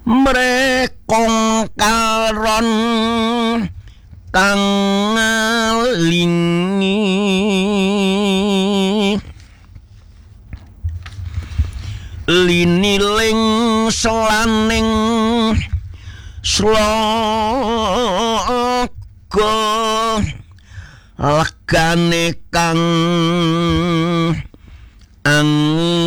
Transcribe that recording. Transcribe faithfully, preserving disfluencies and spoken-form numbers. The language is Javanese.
mrekong karon kang ngalingi liniling selaning sloga legane kang ang